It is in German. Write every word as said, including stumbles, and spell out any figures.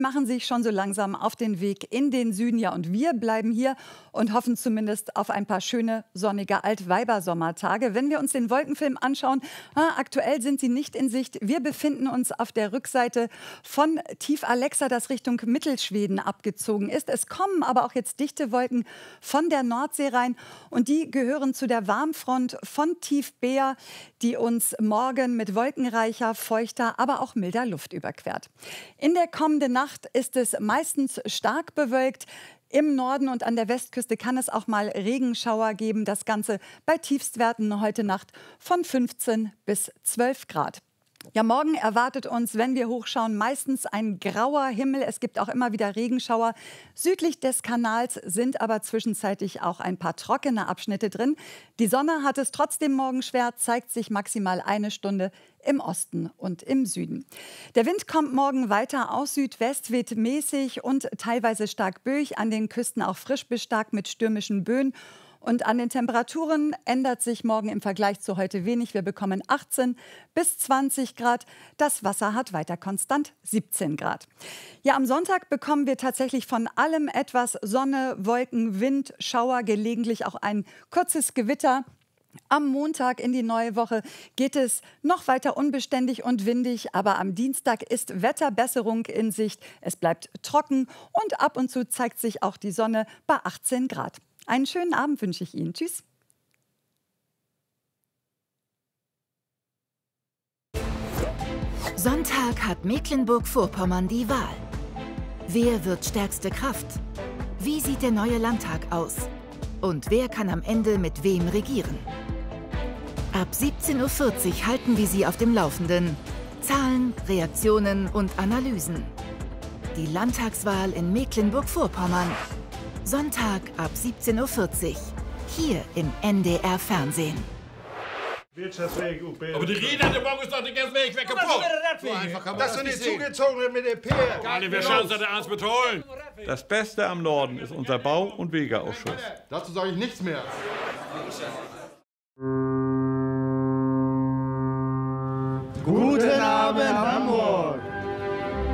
machen sich schon so langsam auf den Weg in den Süden. Ja, und wir bleiben hier und hoffen zumindest auf ein paar schöne, sonnige Altweiber-Sommertage. Wenn wir uns den Wolkenfilm anschauen, ah, aktuell sind sie nicht in Sicht. Wir befinden uns auf der Rückseite von Tief Alexa, das Richtung Mittelschweden abgezogen ist. Es kommen aber auch jetzt dichte Wolken von der Nordsee rein und die gehören zu der Warmfront von Tief Bea, die uns morgen mit wolkenreicher, feuchter, aber auch milder Luft überquert. In der kommenden Nacht ist es meistens stark bewölkt. Im Norden und an der Westküste kann es auch mal Regenschauer geben. Das Ganze bei Tiefstwerten heute Nacht von fünfzehn bis zwölf Grad. Ja, morgen erwartet uns, wenn wir hochschauen, meistens ein grauer Himmel. Es gibt auch immer wieder Regenschauer. Südlich des Kanals sind aber zwischenzeitlich auch ein paar trockene Abschnitte drin. Die Sonne hat es trotzdem morgen schwer, zeigt sich maximal eine Stunde im Osten und im Süden. Der Wind kommt morgen weiter aus Südwest, weht mäßig und teilweise stark böig, an den Küsten auch frisch bis stark mit stürmischen Böen. Und an den Temperaturen ändert sich morgen im Vergleich zu heute wenig. Wir bekommen achtzehn bis zwanzig Grad. Das Wasser hat weiter konstant siebzehn Grad. Ja, am Sonntag bekommen wir tatsächlich von allem etwas: Sonne, Wolken, Wind, Schauer, gelegentlich auch ein kurzes Gewitter. Am Montag in die neue Woche geht es noch weiter unbeständig und windig, aber am Dienstag ist Wetterbesserung in Sicht. Es bleibt trocken und ab und zu zeigt sich auch die Sonne bei achtzehn Grad. Einen schönen Abend wünsche ich Ihnen. Tschüss. Sonntag hat Mecklenburg-Vorpommern die Wahl. Wer wird stärkste Kraft? Wie sieht der neue Landtag aus? Und wer kann am Ende mit wem regieren? Ab siebzehn Uhr vierzig halten wir Sie auf dem Laufenden. Zahlen, Reaktionen und Analysen. Die Landtagswahl in Mecklenburg-Vorpommern. Sonntag ab siebzehn Uhr vierzig. Hier im N D R-Fernsehen. Aber die Räder, der Wagen ist doch den ganzen Weg weg kaputt. Das sind die zugezogenen mit dem Peer. Alle, wir schauen uns das ernst mit holen. Das Beste am Norden ist unser Bau- und Wegeausschuss. Dazu sage ich nichts mehr. Guten Abend, Hamburg!